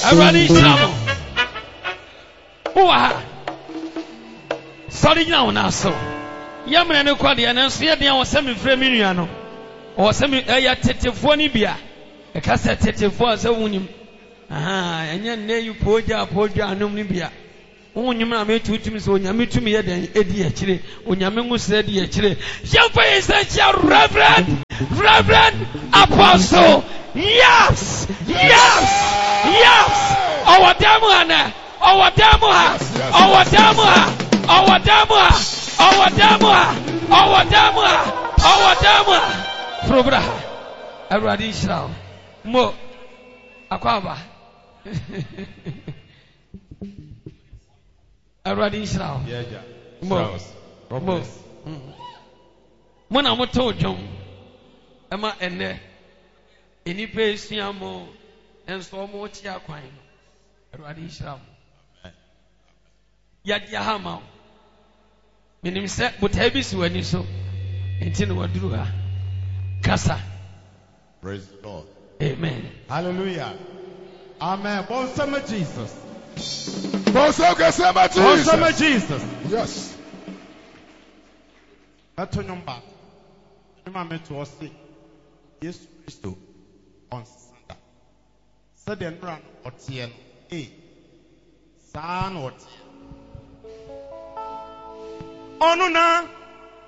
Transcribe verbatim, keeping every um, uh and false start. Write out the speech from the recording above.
Everybody shout. Oha. Sorry now na so. Yamre no kwade ya nanso ye de won me frɛ me nua no. O se me ya tetefo ni bia. E ka se tetefo se wunim. Aha, enye nne yu poja poja anum ni bia. Wonyim na me tutum se onyame tumi ye den edi a kire. Onyame ngusre di a kire. Yemfa essential reverend, reverend apostle. Yes! Yes! Yes! Our demo our demo our demo our demo our demo our demo our demo Probra everybody Israel mo akwaba everybody Israel yeah mo mo mo na mo to dwom ema ene eni pe suamo enso mo ti akwan everybody Israel yadi hama minim se botabi si wani so enti no waduru ha kasa. Praise the Lord. Amen. Hallelujah. Amen. Bonsama Jesus. Bonsama Jesus. Bonsama Jesus. Yes. Ato nyomba. Nyoma meto osi. Yesu Kristo on Sunday. Sade nra no otie no. Eh. Saa no otie. Onu na